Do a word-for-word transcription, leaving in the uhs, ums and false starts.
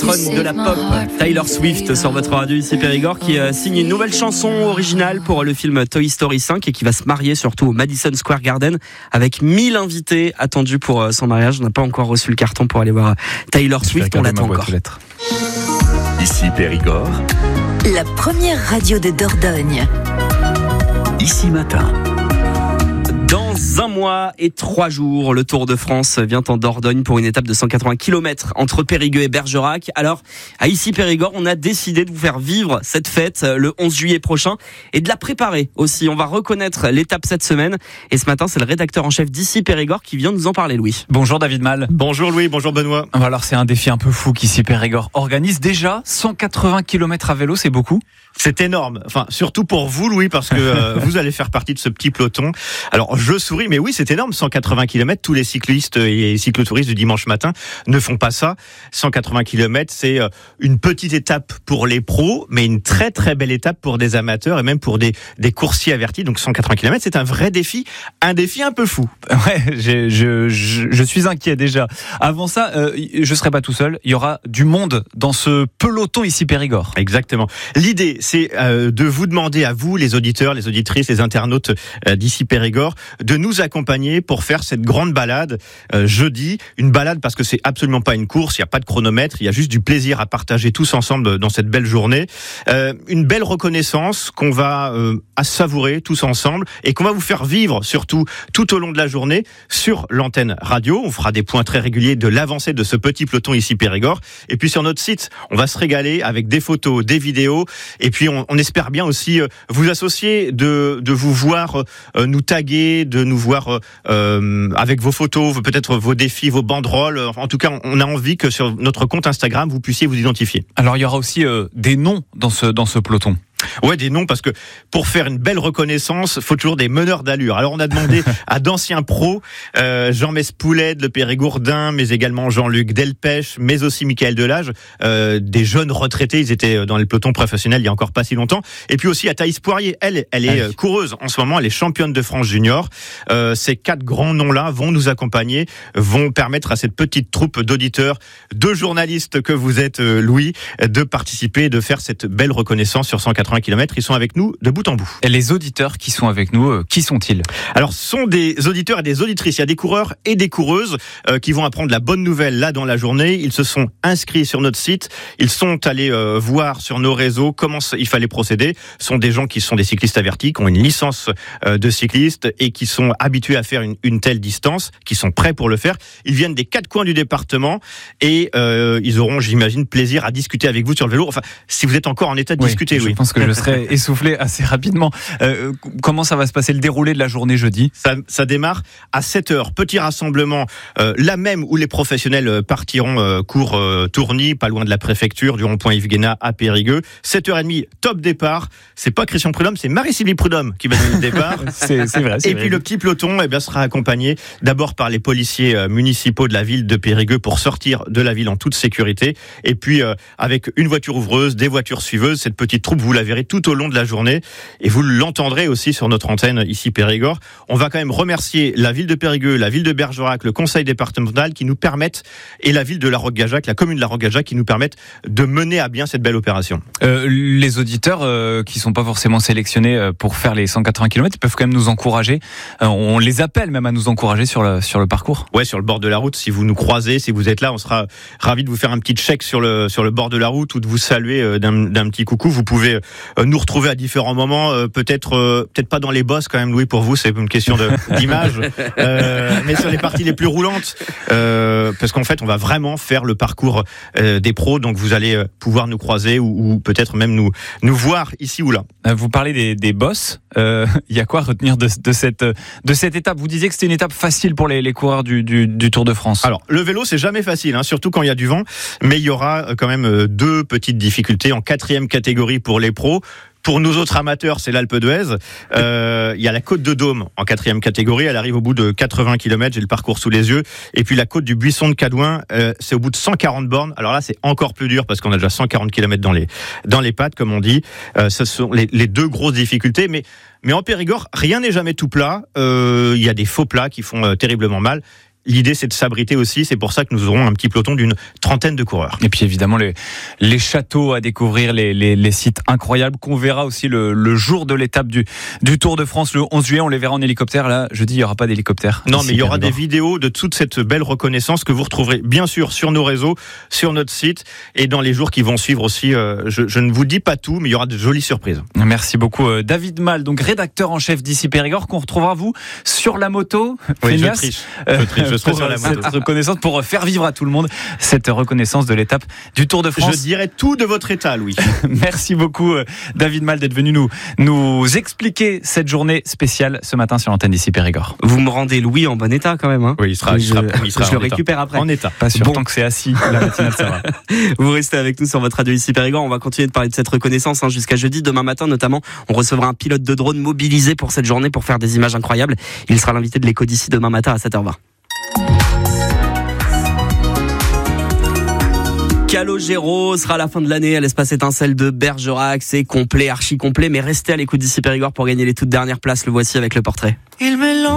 patronne de la pop, Taylor Swift, sur votre radio ici Périgord, qui euh, signe une nouvelle chanson originale pour le film Toy Story cinq et qui va se marier surtout au Madison Square Garden avec mille invités attendus pour euh, son mariage. On n'a pas encore reçu le carton pour aller voir Taylor Swift, on l'attend encore. Ici Périgord, la première radio de Dordogne. Ici Matin. Dans un mois et trois jours, le Tour de France vient en Dordogne pour une étape de cent quatre-vingts kilomètres entre Périgueux et Bergerac. Alors, à Ici Périgord, on a décidé de vous faire vivre cette fête le onze juillet prochain et de la préparer aussi. On va reconnaître l'étape cette semaine. Et ce matin, c'est le rédacteur en chef d'Ici Périgord qui vient nous en parler, Louis. Bonjour David Mal. Bonjour Louis, bonjour Benoît. Alors c'est un défi un peu fou qu'Ici Périgord organise. Déjà, cent quatre-vingts kilomètres à vélo, c'est beaucoup ? C'est énorme. Enfin, surtout pour vous Louis, parce que euh, vous allez faire partie de ce petit peloton. Alors, je souris, mais oui, c'est énorme. cent quatre-vingts kilomètres, tous les cyclistes et cyclotouristes du dimanche matin ne font pas ça. cent quatre-vingts kilomètres, c'est une petite étape pour les pros, mais une très très belle étape pour des amateurs et même pour des, des coursiers avertis. Donc cent quatre-vingts kilomètres, c'est un vrai défi, un défi un peu fou. Ouais, je, je, je, je suis inquiet déjà. Avant ça, euh, je serai pas tout seul. Il y aura du monde dans ce peloton Ici Périgord. Exactement. L'idée, c'est euh, de vous demander à vous, les auditeurs, les auditrices, les internautes euh, d'Ici Périgord, de nous accompagner pour faire cette grande balade euh, jeudi. Une balade parce que c'est absolument pas une course, il n'y a pas de chronomètre, il y a juste du plaisir à partager tous ensemble dans cette belle journée. Euh, une belle reconnaissance qu'on va euh, à savourer tous ensemble et qu'on va vous faire vivre surtout tout au long de la journée sur l'antenne radio. On fera des points très réguliers de l'avancée de ce petit peloton Ici Périgord. Et puis sur notre site, on va se régaler avec des photos, des vidéos. Et puis on, on espère bien aussi euh, vous associer, de, de vous voir euh, nous taguer, de nous voir euh, avec vos photos, peut-être vos défis, vos banderoles. En tout cas, on a envie que sur notre compte Instagram, vous puissiez vous identifier. Alors, il y aura aussi euh, des noms dans ce, dans ce peloton. Ouais, des noms, parce que pour faire une belle reconnaissance, faut toujours des meneurs d'allure. Alors on a demandé à d'anciens pros, euh, Jean Mespouled, le Périgourdin, mais également Jean-Luc Delpech, mais aussi Michael Delage, euh, des jeunes retraités, ils étaient dans les pelotons professionnels il y a encore pas si longtemps. Et puis aussi à Thaïs Poirier, elle, elle est ah oui. coureuse en ce moment, elle est championne de France junior. Euh, ces quatre grands noms-là vont nous accompagner, vont permettre à cette petite troupe d'auditeurs, de journalistes que vous êtes, euh, Louis, de participer, de faire cette belle reconnaissance sur cent quatre-vingts kilomètres. Ils sont avec nous de bout en bout. Et les auditeurs qui sont avec nous, euh, qui sont-ils ? Alors, ce sont des auditeurs et des auditrices. Il y a des coureurs et des coureuses euh, qui vont apprendre la bonne nouvelle là dans la journée. Ils se sont inscrits sur notre site. Ils sont allés euh, voir sur nos réseaux comment il fallait procéder. Ce sont des gens qui sont des cyclistes avertis, qui ont une licence euh, de cycliste et qui sont habitués à faire une, une telle distance, qui sont prêts pour le faire. Ils viennent des quatre coins du département et euh, ils auront, j'imagine, plaisir à discuter avec vous sur le vélo. Enfin, si vous êtes encore en état de oui, discuter, je oui. Je pense que je serai essoufflé assez rapidement. Euh, comment ça va se passer le déroulé de la journée jeudi ? Ça, ça démarre à sept heures. Petit rassemblement, euh, là même où les professionnels partiront euh, cours euh, Tourny, pas loin de la préfecture, du rond-point Yves Guéna à Périgueux. sept heures trente, top départ. C'est pas Christian Prudhomme, c'est Marie-Sylvie Prudhomme qui va donner le départ. c'est, c'est vrai. C'est Et vrai. puis le petit peloton eh bien, sera accompagné d'abord par les policiers euh, municipaux de la ville de Périgueux pour sortir de la ville en toute sécurité. Et puis euh, avec une voiture ouvreuse, des voitures suiveuses, cette petite troupe, vous la verrez tout au long de la journée et vous l'entendrez aussi sur notre antenne ici Périgord. On va quand même remercier la ville de Périgueux, la ville de Bergerac, le conseil départemental qui nous permettent, et la ville de La Roque-Gageac, la commune de La Roque-Gageac qui nous permettent de mener à bien cette belle opération. Euh, les auditeurs euh, qui sont pas forcément sélectionnés pour faire les cent quatre-vingts kilomètres peuvent quand même nous encourager. Euh, on les appelle même à nous encourager sur le, sur le parcours. Ouais, sur le bord de la route. Si vous nous croisez, si vous êtes là, on sera ravis de vous faire un petit check sur le, sur le bord de la route ou de vous saluer d'un, d'un petit coucou. Vous pouvez nous retrouver à différents moments, euh, peut-être euh, peut-être pas dans les bosses quand même, Louis, pour vous c'est une question de, d'image, euh, mais sur les parties les plus roulantes, euh, parce qu'en fait on va vraiment faire le parcours euh, des pros, donc vous allez pouvoir nous croiser ou, ou peut-être même nous nous voir ici ou là. Vous parlez des, des bosses, il euh, y a quoi à retenir de, de cette de cette étape ? Vous disiez que c'était une étape facile pour les, les coureurs du, du, du Tour de France. Alors le vélo c'est jamais facile, hein, surtout quand il y a du vent, mais il y aura quand même deux petites difficultés en quatrième catégorie pour les pros. Pour nous autres amateurs, c'est l'Alpe d'Huez. Euh, il y a la côte de Dôme en quatrième catégorie. Elle arrive au bout de quatre-vingts kilomètres. J'ai le parcours sous les yeux. Et puis la côte du Buisson de Cadouin, euh, c'est au bout de cent quarante bornes. Alors là, c'est encore plus dur parce qu'on a déjà cent quarante kilomètres dans les dans les pattes, comme on dit. Euh, ce sont les, les deux grosses difficultés. Mais mais en Périgord, rien n'est jamais tout plat. Euh, il y a des faux plats qui font euh, terriblement mal. l'idée c'est de s'abriter aussi. C'est pour ça que nous aurons un petit peloton d'une trentaine de coureurs. Et puis évidemment les, les châteaux à découvrir, les, les, les sites incroyables qu'on verra aussi le, le jour de l'étape du, du Tour de France le onze juillet. On les verra en hélicoptère. Là, jeudi, il n'y aura pas d'hélicoptère. Non, ici, mais il y aura Périgord. des vidéos de toute cette belle reconnaissance que vous retrouverez bien sûr sur nos réseaux, sur notre site et dans les jours qui vont suivre aussi. Euh, je, je ne vous dis pas tout, mais il y aura de jolies surprises. Merci beaucoup euh, David Mal, donc rédacteur en chef d'ici Périgord, qu'on retrouvera vous sur la moto. Oui, je Feignasse, triche. Je triche, je serai pour sur la moto. cette reconnaissance, pour faire vivre à tout le monde cette reconnaissance de l'étape du Tour de France. Je dirais tout de votre état, Louis. Merci beaucoup euh, David Mal d'être venu nous, nous expliquer cette journée spéciale ce matin sur l'antenne d'ici Périgord. Vous me rendez Louis en bon état quand même. Hein. Oui, il sera, il sera, je, il sera je en le état. récupère après. En état. Pas sûr, Bon. tant que c'est assis, la matinale ça va. Vous restez avec nous sur votre radio ici Périgord. On va continuer de parler de cette reconnaissance hein, jusqu'à jeudi. Demain matin notamment, on recevra un pilote de drone mobilisé pour cette journée pour faire des images incroyables. Il sera l'invité de l'Écho d'ici demain matin à sept heures vingt. Calogero sera la fin de l'année à l'espace étincelle de Bergerac. C'est complet, archi complet, mais restez à l'écoute d'ici Périgord pour gagner les toutes dernières places. Le voici avec le portrait. Il mélange